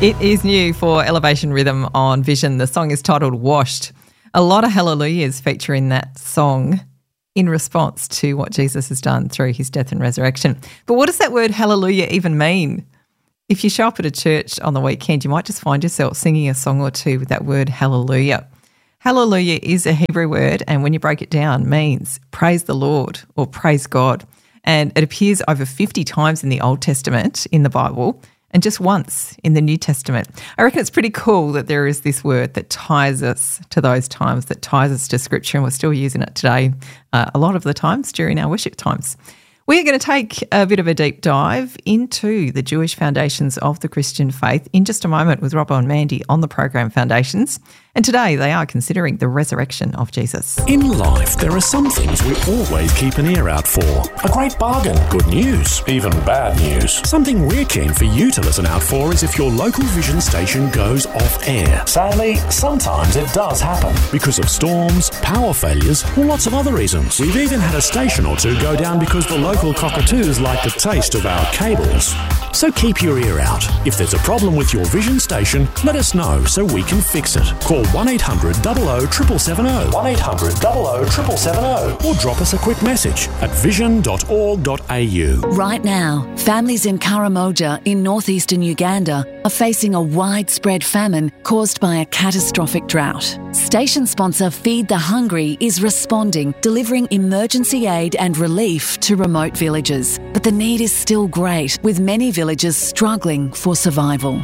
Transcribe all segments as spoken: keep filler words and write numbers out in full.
It is new for Elevation Rhythm on Vision. The song is titled Washed. A lot of hallelujahs feature in that song in response to what Jesus has done through his death and resurrection. But what does that word hallelujah even mean? If you show up at a church on the weekend, you might just find yourself singing a song or two with that word hallelujah. Hallelujah is a Hebrew word, and when you break it down, means praise the Lord or praise God. And it appears over fifty times in the Old Testament in the Bible, and just once in the New Testament. I reckon it's pretty cool that there is this word that ties us to those times, that ties us to Scripture, and we're still using it today uh, a lot of the times during our worship times. We are going to take a bit of a deep dive into the Jewish foundations of the Christian faith in just a moment with Robbo and Mandy on the program Foundations. And today they are considering the resurrection of Jesus. In life, there are some things we always keep an ear out for. A great bargain, good news, even bad news. Something we're keen for you to listen out for is if your local Vision station goes off air. Sadly, sometimes it does happen because of storms, power failures, or lots of other reasons. We've even had a station or two go down because the local cockatoos like the taste of our cables. So keep your ear out. If there's a problem with your Vision station, let us know so we can fix it. Call one eight hundred double oh seven seven seven oh, one eight hundred double oh seven seven seven oh, or drop us a quick message at vision dot org dot a u. Right now, families in Karamoja in northeastern Uganda are facing a widespread famine caused by a catastrophic drought. Station sponsor Feed the Hungry is responding, delivering emergency aid and relief to remote villages. But the need is still great, with many villages struggling for survival.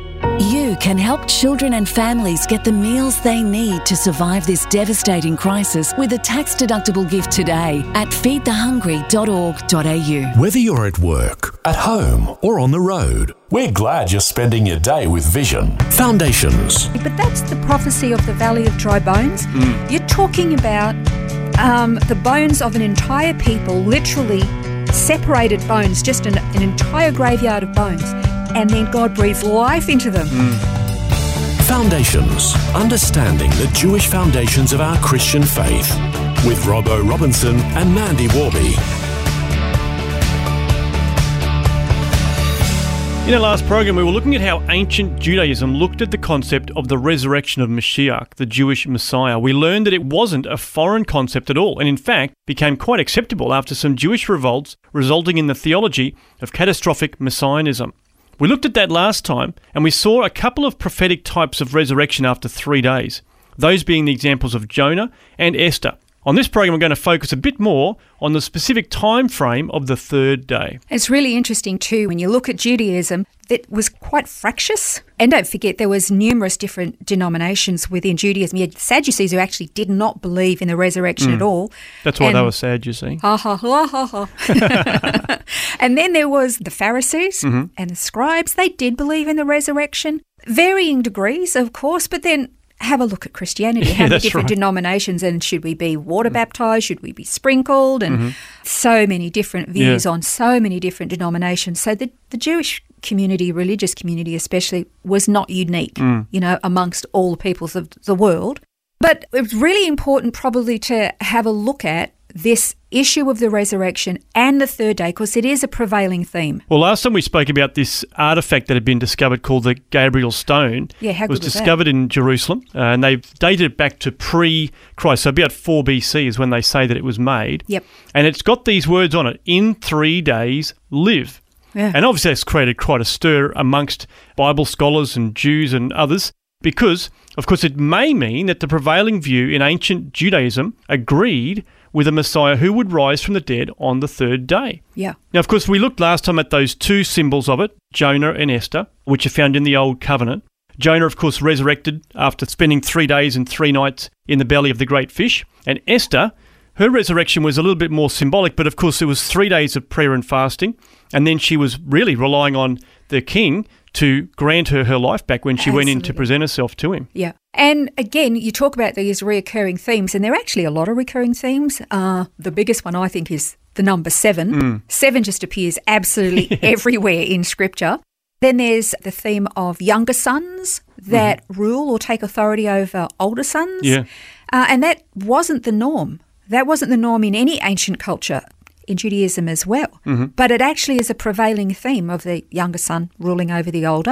You can help children and families get the meals they need to survive this devastating crisis with a tax-deductible gift today at feed the hungry dot org dot a u. Whether you're at work, at home, or on the road, we're glad you're spending your day with Vision. Foundations. But that's the prophecy of the Valley of Dry Bones. Mm. You're talking about um, the bones of an entire people, literally separated bones, just an, an entire graveyard of bones. And then God breathed life into them. Mm. Foundations. Understanding the Jewish foundations of our Christian faith. With Robbo Robinson and Mandy Warby. In our last program, we were looking at how ancient Judaism looked at the concept of the resurrection of Mashiach, the Jewish Messiah. We learned that it wasn't a foreign concept at all, and in fact became quite acceptable after some Jewish revolts, resulting in the theology of catastrophic messianism. We looked at that last time, and we saw a couple of prophetic types of resurrection after three days, those being the examples of Jonah and Esther. On this program, we're going to focus a bit more on the specific time frame of the third day. It's really interesting too, when you look at Judaism, that was quite fractious. And don't forget, there was numerous different denominations within Judaism. You had Sadducees who actually did not believe in the resurrection mm. at all. That's why and, they were sad, you see. Ha, ha, ha, ha, ha. And then there was the Pharisees mm-hmm. and the scribes. They did believe in the resurrection. Varying degrees, of course, but then have a look at Christianity. How yeah, many different right. denominations, and should we be water baptised? Should we be sprinkled? And mm-hmm. so many different views yeah. on so many different denominations. So the, the Jewish community, religious community especially, was not unique, mm. you know, amongst all the peoples of the world. But it was really important probably to have a look at this issue of the resurrection and the third day, because it is a prevailing theme. Well, last time we spoke about this artefact that had been discovered called the Gabriel Stone. Yeah, how It was good was discovered that? in Jerusalem, uh, and they've dated it back to pre-Christ, so about four B C is when they say that it was made. Yep. And it's got these words on it, in three days live. Yeah. And obviously that's created quite a stir amongst Bible scholars and Jews and others, because, of course, it may mean that the prevailing view in ancient Judaism agreed with a Messiah who would rise from the dead on the third day. Yeah. Now, of course, we looked last time at those two symbols of it, Jonah and Esther, which are found in the Old Covenant. Jonah, of course, resurrected after spending three days and three nights in the belly of the great fish. And Esther, her resurrection was a little bit more symbolic, but of course it was three days of prayer and fasting, and then she was really relying on the king to grant her her life back when she Absolutely. went in to present herself to him. Yeah. And again, you talk about these reoccurring themes, and there are actually a lot of recurring themes. Uh, the biggest one, I think, is the number seven. Mm. Seven just appears absolutely everywhere in Scripture. Then there's the theme of younger sons that mm-hmm. rule or take authority over older sons. Yeah. Uh, and that wasn't the norm. That wasn't the norm in any ancient culture, in Judaism as well. Mm-hmm. But it actually is a prevailing theme of the younger son ruling over the older.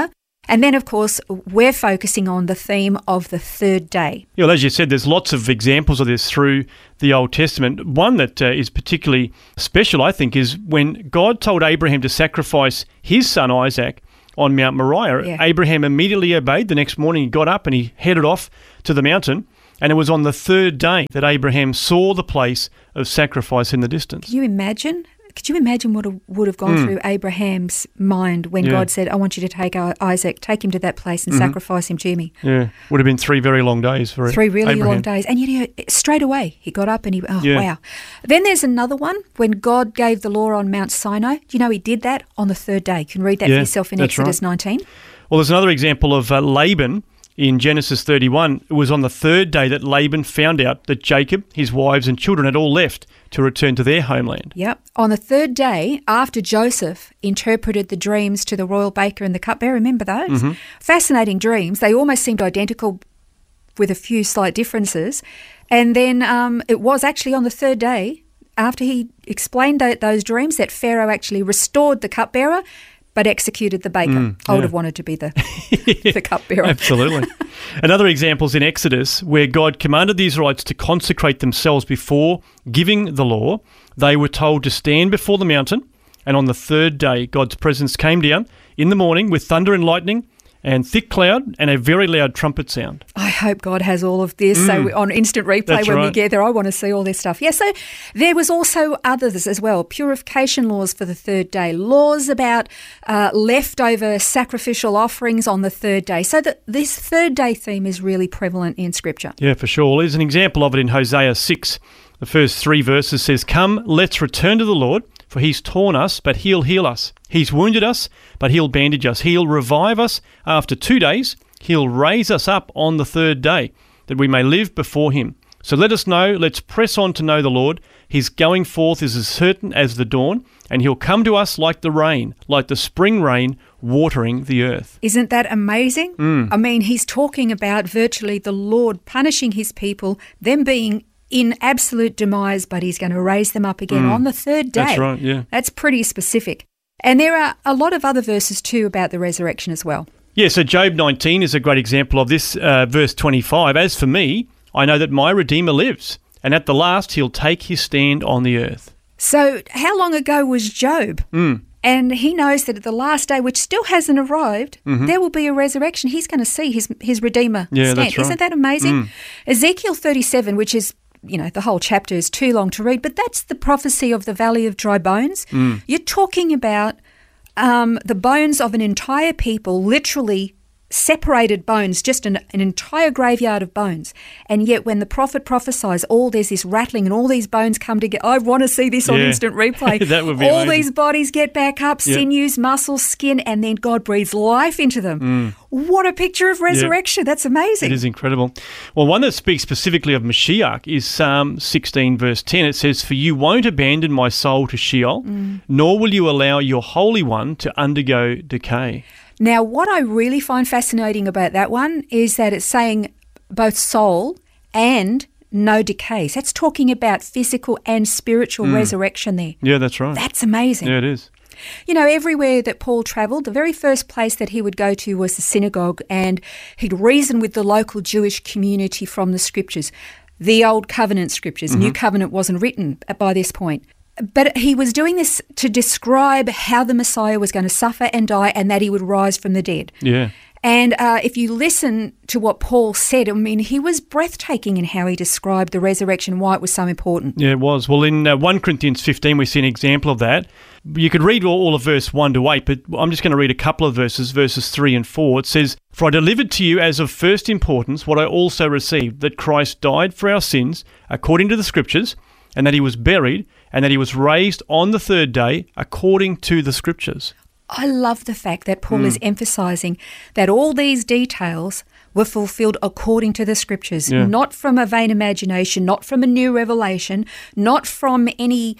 And then, of course, we're focusing on the theme of the third day. Yeah, well, as you said, there's lots of examples of this through the Old Testament. One that uh, is particularly special, I think, is when God told Abraham to sacrifice his son Isaac on Mount Moriah. Yeah. Abraham immediately obeyed. The next morning he got up and he headed off to the mountain. And it was on the third day that Abraham saw the place of sacrifice in the distance. Can you imagine? Could you imagine what would have gone mm. through Abraham's mind when yeah. God said, I want you to take Isaac, take him to that place and mm-hmm. sacrifice him to me? Yeah, would have been three very long days for Three really Abraham. long days. And you know, straight away he got up and he, oh, yeah. wow. Then there's another one when God gave the law on Mount Sinai. Do you know he did that on the third day? You can read that yeah, for yourself in Exodus right. nineteen. Well, there's another example of uh, Laban. In Genesis thirty-one, it was on the third day that Laban found out that Jacob, his wives and children had all left to return to their homeland. Yep. On the third day, after Joseph interpreted the dreams to the royal baker and the cupbearer, remember those? Mm-hmm. Fascinating dreams. They almost seemed identical with a few slight differences. And then um, it was actually on the third day, after he explained th- those dreams, that Pharaoh actually restored the cupbearer but executed the baker. Mm, I would yeah. have wanted to be the, the cupbearer. Absolutely. Another example is in Exodus, where God commanded the Israelites to consecrate themselves before giving the law. They were told to stand before the mountain, and on the third day, God's presence came down in the morning with thunder and lightning and thick cloud and a very loud trumpet sound. I hope God has all of this. Mm. So we, on instant replay That's when right. we get there, I want to see all this stuff. Yeah, so there was also others as well. Purification laws for the third day. Laws about uh, leftover sacrificial offerings on the third day. So that this third day theme is really prevalent in Scripture. Yeah, for sure. Well, there's an example of it in Hosea six. The first three verses says, "Come, let's return to the Lord, for he's torn us, but he'll heal us. He's wounded us, but he'll bandage us. He'll revive us after two days. He'll raise us up on the third day, that we may live before him. So let us know, let's press on to know the Lord. His going forth is as certain as the dawn, and he'll come to us like the rain, like the spring rain, watering the earth." Isn't that amazing? Mm. I mean, he's talking about virtually the Lord punishing his people, them being in absolute demise, but he's going to raise them up again Mm. on the third day. That's right, yeah. That's pretty specific. And there are a lot of other verses too about the resurrection as well. Yeah, so Job nineteen is a great example of this. Uh, verse twenty-five, "As for me, I know that my Redeemer lives, and at the last he'll take his stand on the earth." So how long ago was Job? Mm. And he knows that at the last day, which still hasn't arrived, Mm-hmm. there will be a resurrection. He's going to see his his Redeemer Yeah, stand. that's right. Isn't that amazing? Mm. Ezekiel thirty-seven, which is, you know, the whole chapter is too long to read, but that's the prophecy of the Valley of Dry Bones. Mm. You're talking about um, the bones of an entire people, literally separated bones, just an, an entire graveyard of bones. And yet when the prophet prophesies, all there's this rattling and all these bones come together. I want to see this on Yeah. instant replay. That would be all amazing. these bodies get back up, Yeah. sinews, muscles, skin, and then God breathes life into them. What a picture of resurrection. That's amazing. It is incredible. Well, one that speaks specifically of Mashiach is Psalm sixteen, verse ten. It says, "For you won't abandon my soul to Sheol, Mm. nor will you allow your Holy One to undergo decay." Now, what I really find fascinating about that one is that it's saying both soul and no decays. That's talking about physical and spiritual resurrection there. Yeah, that's right. That's amazing. Yeah, it is. You know, everywhere that Paul travelled, the very first place that he would go to was the synagogue, and he'd reason with the local Jewish community from the scriptures, the Old Covenant scriptures. Mm-hmm. New Covenant wasn't written by this point. But he was doing this to describe how the Messiah was going to suffer and die and that he would rise from the dead. Yeah. And uh, if you listen to what Paul said, I mean, he was breathtaking in how he described the resurrection, why it was so important. Yeah, it was. Well, in uh, First Corinthians fifteen, we see an example of that. You could read all, all of verse one to eight, but I'm just going to read a couple of verses, verses three and four. It says, "For I delivered to you as of first importance what I also received, that Christ died for our sins according to the Scriptures, and that he was buried, and that he was raised on the third day according to the Scriptures." I love the fact that Paul Mm. is emphasising that all these details were fulfilled according to the Scriptures, Yeah. not from a vain imagination, not from a new revelation, not from any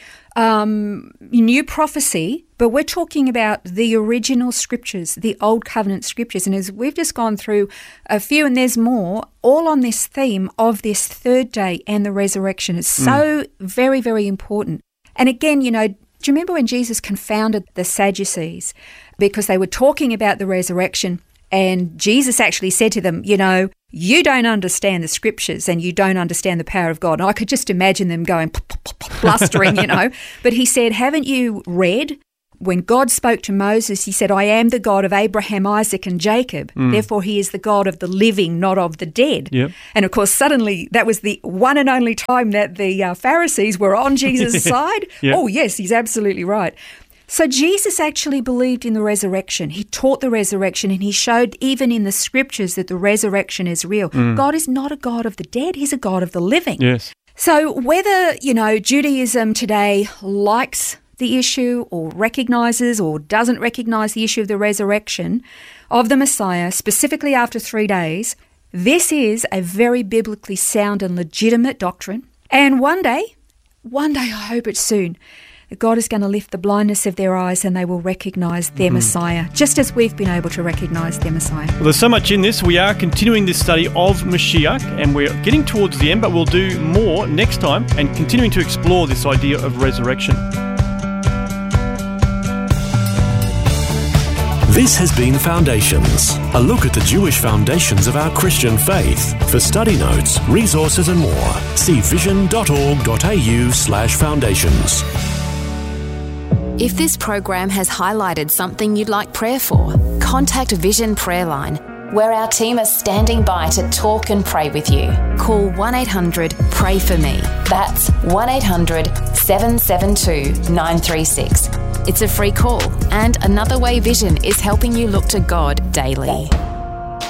um, new prophecy, but we're talking about the original Scriptures, the Old Covenant Scriptures. And as we've just gone through a few, and there's more, all on this theme of this third day and the resurrection. It's so Mm. very, very important. And again, you know, do you remember when Jesus confounded the Sadducees because they were talking about the resurrection And Jesus actually said to them, you know, you don't understand the scriptures and you don't understand the power of God. And I could just imagine them going blustering, you know. But he said, haven't you read? When God spoke to Moses, he said, I am the God of Abraham, Isaac and Jacob. Mm. Therefore, he is the God of the living, not of the dead. Yep. And of course, suddenly that was the one and only time that the uh, Pharisees were on Jesus' side. Yep. Oh, yes, he's absolutely right. So Jesus actually believed in the resurrection. He taught the resurrection and he showed even in the scriptures that the resurrection is real. Mm. God is not a God of the dead. He's a God of the living. Yes. So whether, you know, Judaism today likes the issue or recognises or doesn't recognise the issue of the resurrection of the Messiah, specifically after three days, this is a very biblically sound and legitimate doctrine. And one day, one day, I hope it's soon, that God is going to lift the blindness of their eyes and they will recognise their mm-hmm. Messiah, just as we've been able to recognise their Messiah. Well, there's so much in this. We are continuing this study of Mashiach and we're getting towards the end, but we'll do more next time and continuing to explore this idea of resurrection. This has been Foundations, a look at the Jewish foundations of our Christian faith. For study notes, resources and more, see vision.org.au slash foundations. If this program has highlighted something you'd like prayer for, contact Vision Prayer Line, where our team are standing by to talk and pray with you. Call one eight hundred pray for me. That's one eight hundred seven seven two nine three six. It's a free call, and Another Way Vision is helping you look to God daily.